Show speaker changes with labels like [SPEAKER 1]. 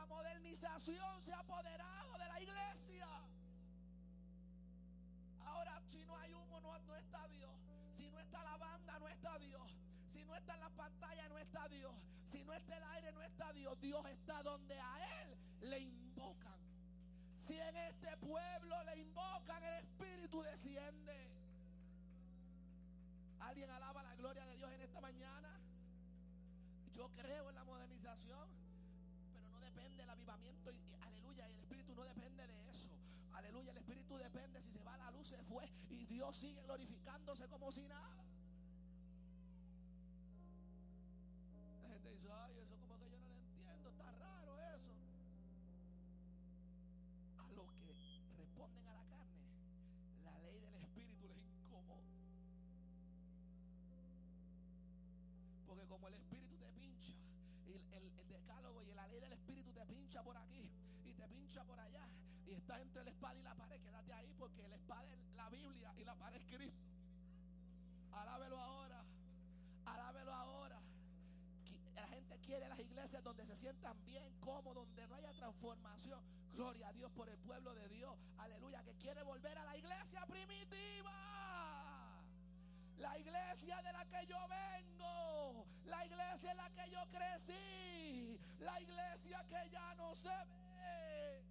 [SPEAKER 1] modernización se ha apoderado de la iglesia. Ahora, si no hay humo, no está Dios. Si no está la banda, no está Dios. Si no está en la pantalla, no está Dios. Si no está el aire, no está Dios. Dios está donde a Él le invocan. Si en este pueblo le invocan, el Espíritu desciende. ¿Alguien alaba la gloria de Dios en esta mañana? Yo creo en la modernización, pero no depende del avivamiento. Aleluya, y el Espíritu no depende de eso. Aleluya, el Espíritu depende. Si se va la luz, se fue. Y Dios sigue glorificándose como si nada. La gente dice, ay, eso como que yo no lo entiendo. Está raro eso. A los que responden a la carne, la ley del Espíritu les incomoda. Porque como el Espíritu te pincha, el decálogo y la ley del Espíritu te pincha por aquí y te pincha por allá, y está entre la espada y la pared, quédate ahí, porque la espada es la Biblia y la pared es Cristo. Alábelo ahora, alábelo ahora. La gente quiere las iglesias donde se sientan bien, cómodos, donde no haya transformación. Gloria a Dios por el pueblo de Dios. Aleluya, que quiere volver a la iglesia primitiva. La iglesia de la que yo vengo. La iglesia en la que yo crecí. La iglesia que ya no se ve.